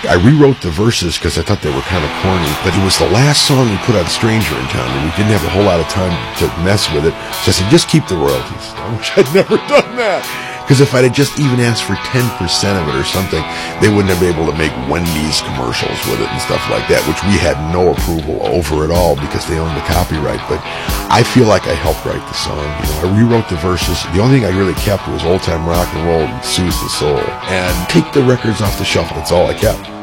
I rewrote the verses because I thought they were kind of corny, but it was the last song we put on Stranger in Town, and we didn't have a whole lot of time to mess with it. So I said, just keep the royalties. I wish I'd never done that. Because if I'd have just even asked for 10% of it or something, they wouldn't have been able to make Wendy's commercials with it and stuff like that, which we had no approval over at all because they owned the copyright. But I feel like I helped write the song. You know, I rewrote the verses. The only thing I really kept was old time rock and roll and Soothe the Soul. And take the records off the shelf. That's all I kept.